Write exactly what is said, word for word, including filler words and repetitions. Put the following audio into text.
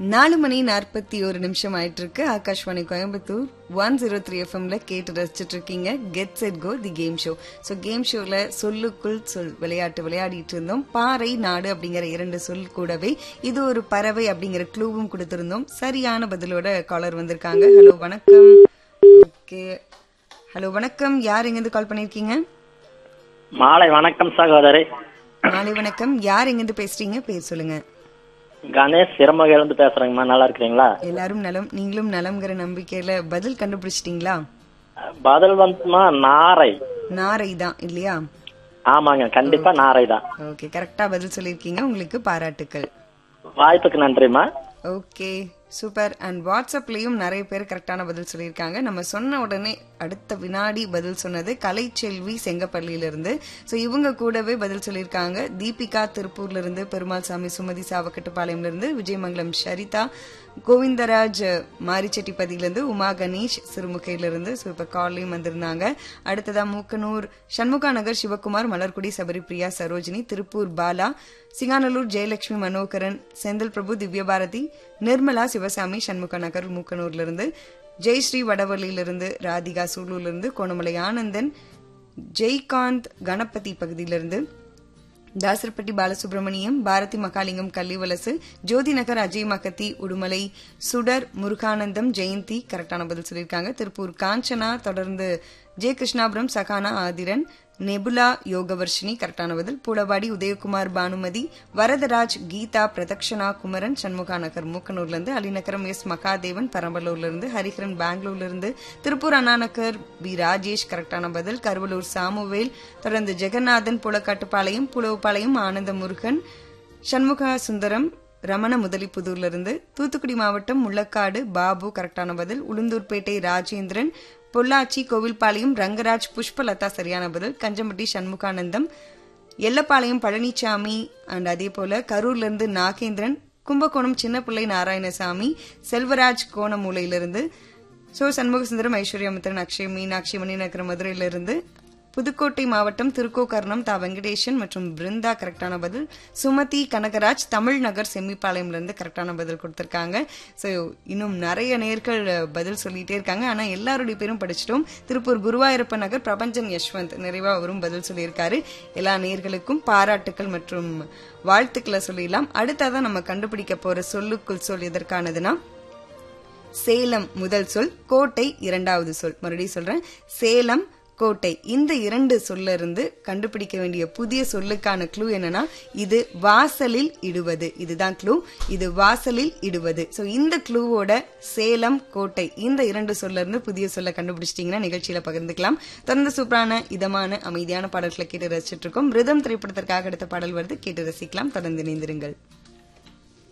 நாலு மணி நாற்பத்தி ஒரு நிமிஷம் ஆயிட்டு இருக்கு. Akashvani Coimbatore one zero three எஃப்எம்ல கேட்டு ரசிச்சிட்டு இருக்கீங்க get set go the game show. So game ஷோல சொல்லுக்குள் சொல் விளையாட்டு விளையாடிட்டு இருந்தோம். பாறை நாடு அப்படிங்கிற இரண்டு சொல் கூடவே இது ஒரு பறவை அப்படிங்கிற க்ளூவும் கொடுத்திருந்தோம். சரியான பதிலோட காலர் வந்திருக்காங்க. ஹலோ வணக்கம். ஓகே, ஹலோ வணக்கம். யார் எங்கிருந்து கால் பண்ணிருக்கீங்க? மாலை வணக்கம் சகோதரி. மாலை வணக்கம். யார் எங்கிருந்து பேசுறீங்க? பேர் சொல்லுங்க. கணேஷ் சிரமகையில இருந்து பேசுறேங்கம்மா. நல்லா இருக்கிறீங்களா? எல்லாரும் நலம். நீங்களும் நலம்ங்கிற நம்பிக்கையில பதில் கண்டுபிடிச்சிட்டீங்களா? பதில் வந்துமா நாரை. நாரை தான் இல்லையா? ஆமாங்க, கண்டிப்பா நாரை தான். ஓகே, கரெக்டா பதில் சொல்லிருக்கீங்க. உங்களுக்கு பாராட்டுக்கள். வாய்ப்புக்கு நன்றிமா. Okay, super. அண்ட் வாட்ஸ்அப்லயும் நிறைய பேர் கரெக்டான பதில் சொல்லியிருக்காங்க. நம்ம சொன்ன உடனே அடுத்த வினாடி பதில் சொன்னது கலைச்செல்வி செங்கப்பள்ளியில இருந்து. ஸோ இவங்க கூடவே பதில் சொல்லியிருக்காங்க. தீபிகா திருப்பூர்ல இருந்து, பெருமாள் சாமி சுமதி சாவக்கட்டுப்பாளையம்ல இருந்து, விஜயமங்கலம் ஷரிதா, கோவிந்தராஜ் மாரிச்செட்டிப்பதியிலிருந்து, உமா கணேஷ் சிறுமுகையிலிருந்து. ஸோ இப்ப காலையும் வந்திருந்தாங்க. அடுத்ததா மூக்கனூர் சண்முகா நகர் சிவகுமார், மலர்குடி சபரிபிரியா சரோஜினி, திருப்பூர் பாலா, சிங்கானல்லூர் ஜெயலட்சுமி மனோகரன், செந்தில் பிரபு, திவ்யபாரதி, நிர்மலா, சிவசாமி, சண்முகா நகர் மூக்கனூர்ல இருந்து, ஜெயஸ்ரீ வடவள்ளியிலிருந்து, ராதிகா சூலூர்ல, கோணமலை ஆனந்தன், ஜெய்காந்த் கணபதி பகுதியிலிருந்து, தாசர்பட்டி பாலசுப்ரமணியம், பாரதி மகாலிங்கம் கள்ளிவலசு, ஜோதி நகர் அஜய் மகத்தி, உடுமலை சுடர் முருகானந்தம், ஜெயந்தி கரெக்டான பதில் சொல்லியிருக்காங்க. திருப்பூர் காஞ்சனா, தொடர்ந்து ஜே கிருஷ்ணாபுரம், சகானா ஆதிரன், நெபுலா யோகவர்ஷினி கரெக்டான பதில். பூலவாடி உதயகுமார், பானுமதி, வரதராஜ், கீதா, பிரதக்ஷனா, குமரன், சண்முகா நகர் மூக்கனூர்ல இருந்து, அலிநகரம் எஸ் மகாதேவன் பரம்பலூர்ல இருந்து, ஹரிஹரன் பெங்களூர்ல இருந்து, திருப்பூர் அண்ணாநகர் பி ராஜேஷ் கரெக்டான பதில். கருவலூர் சாமுவேல், தொடர்ந்து ஜெகநாதன், புலக்காட்டுப்பாளையம், புலவுப்பாளையம் ஆனந்த முருகன், சண்முகா சுந்தரம், ரமண முதலிப்புதூர்ல இருந்து, தூத்துக்குடி மாவட்டம் முள்ளக்காடு பாபு கரெக்டான பதில். உளுந்தூர்பேட்டை ராஜேந்திரன், பொள்ளாச்சி கோவில்பாளையம் ரங்கராஜ், புஷ்பலதா சரியான பதில். கஞ்சம்பட்டி சண்முகானந்தம், எல்லப்பாளையம் பழனிசாமி, அண்ட் அதே போல கரூர்ல இருந்து நாகேந்திரன், கும்பகோணம் சின்னப்பிள்ளை நாராயணசாமி, செல்வராஜ் கோணமூலையிலிருந்து, சோ சண்முகசுந்தரம், ஐஸ்வர்யமித்திரன், அக்ஷய் மீனாட்சி, மணிநகர மதுரையிலிருந்து, புதுக்கோட்டை மாவட்டம் திருக்கோக்கர்ணம் தா வெங்கடேசன் மற்றும் பிருந்தா கரெக்டான பதில். சுமதி கனகராஜ், தமிழ் நகர் செம்மிப்பாளையம்ல இருந்து கரெக்டான பதில் கொடுத்திருக்காங்க. ஸோ இன்னும் நிறைய நேர்கள் பதில் சொல்லிட்டே இருக்காங்க. ஆனா எல்லாருடைய பேரும் படிச்சிட்டோம். திருப்பூர் குருவாயூரப்ப நகர் பிரபஞ்சன் யஷ்வந்த் நிறைவா அவரும் பதில் சொல்லியிருக்காரு. எல்லா நேர்களுக்கும் பாராட்டுக்கள் மற்றும் வாழ்த்துக்களை சொல்லிடலாம். அடுத்ததான் நம்ம கண்டுபிடிக்க போற சொல்லுக்குள் சொல் எதற்கானதுன்னா, சேலம் முதல் சொல், கோட்டை இரண்டாவது சொல். மறுபடியும் சொல்றேன், சேலம், கோட்டை, இந்த இரண்டு சொல்ல இருந்து கண்டுபிடிக்க வேண்டிய புதிய சொல்லுக்கான க்ளூ என்னன்னா, இது வாசலில் இடுவது. இதுதான் க்ளூ, இது வாசலில் இடுவது. சோ இந்த க்ளூவோட சேலம், கோட்டை இந்த இரண்டு சொல்ல இருந்து புதிய சொல்ல கண்டுபிடிச்சிட்டீங்கன்னா நிகழ்ச்சியில பகிர்ந்துக்கலாம். தொடர்ந்து சூப்பரான இதமான அமைதியான பாடல்களை கேட்டு ரசிச்சிட்டு இருக்கோம். ரிதம் திரைப்படத்திற்காக அடுத்த பாடல் வருது, கேட்டு ரசிக்கலாம். தொடர்ந்து இணைந்திருங்கள்.